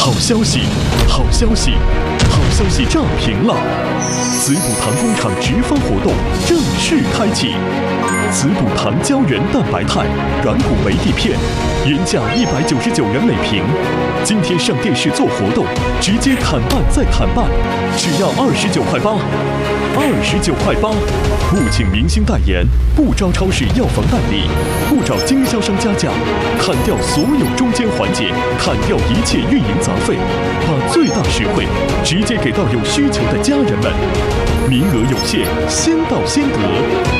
好消息，好消息，好消息炸屏了！滋补堂工厂直销活动正式开启。滋补堂胶原蛋白肽软骨维 D 片，原价199元每瓶，今天上电视做活动，直接砍半再砍半，只要29块8，29块8。不请明星代言，不招超市药房代理，不找经销商加价，砍掉所有中间环节，砍掉一切运营杂费，把最大实惠直接给到有需求的家人们。名额有限，先到先得。